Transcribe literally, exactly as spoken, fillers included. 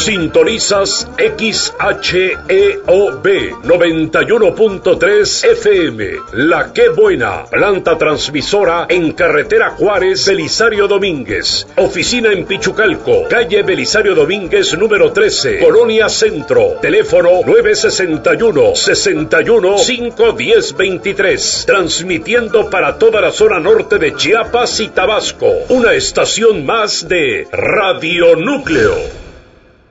Sintonizas X H E O B noventa y uno punto tres F M. La Qué Buena, planta transmisora en carretera Juárez, Belisario Domínguez. Oficina en Pichucalco, calle Belisario Domínguez número trece, Colonia Centro. Teléfono nueve sesenta y uno, sesenta y uno, cinco diez veintitrés. Transmitiendo para toda la zona norte de Chiapas y Tabasco. Una estación más de Radio Núcleo.